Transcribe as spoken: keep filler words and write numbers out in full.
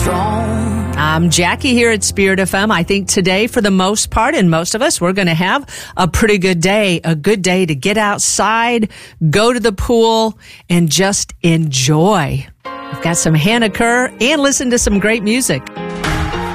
strong. I'm Jackie here at Spirit F M. I think today, for the most part, and most of us, we're going to have a pretty good day, a good day to get outside, go to the pool, and just enjoy. We've got some Hannah Kerr and listen to some great music.